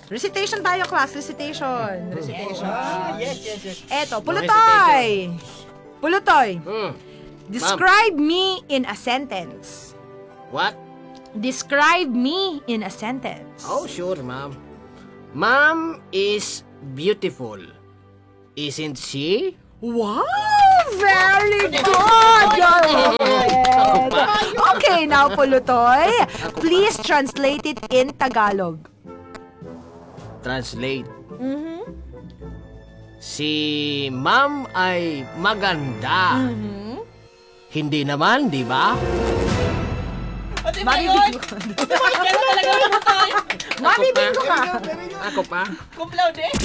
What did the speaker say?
Recitation tayo, class. Recitation. Recitation. Yes. Eto, Pulutoy. Pulutoy. Describe me in a sentence. What? Describe me in a sentence. Oh, sure, ma'am. Ma'am is beautiful. Isn't she? Wow! Very good! You're right. Okay, now, Pulutoy. Please translate it in Tagalog. Translate. Si ma'am ay maganda. Hindi naman, di ba? Mabibigyo ka. Mabibigyo ka. Ako pa? Kumplaw din.